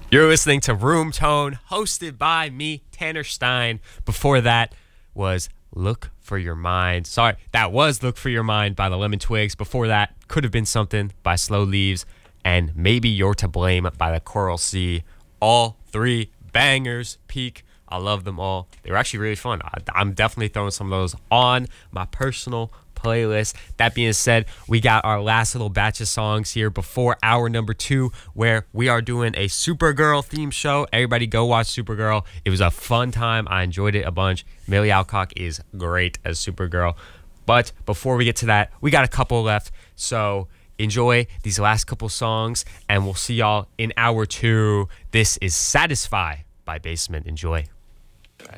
You're listening to Room Tone, hosted by me, Tanner Stein. Before that was Look for Your Mind. Sorry, that was Look for Your Mind by the Lemon Twigs. Before that, Could Have Been Something by Slow Leaves. And Maybe You're to Blame by the Coral Sea. All three bangers, peak. I love them all. They were actually really fun. I'm definitely throwing some of those on my personal playlist. That being said, we got our last little batch of songs here before hour number 2, where we are doing a Supergirl theme show. Everybody go watch Supergirl. It was a fun time. I enjoyed it a bunch. Millie Alcock is great as Supergirl. But before we get to that, we got a couple left. So enjoy these last couple songs, and we'll see y'all in hour 2. This is Satisfy by Basement. Enjoy.